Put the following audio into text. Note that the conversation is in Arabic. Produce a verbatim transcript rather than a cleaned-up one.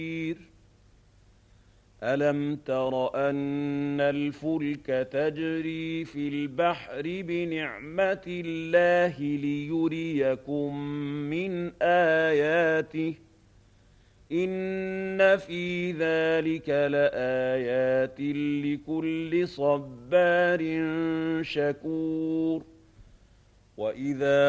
ألم تر أن الفلك تجري في البحر بنعمة الله ليريكم من آياته إن في ذلك لآيات لكل صبار شكور. وإذا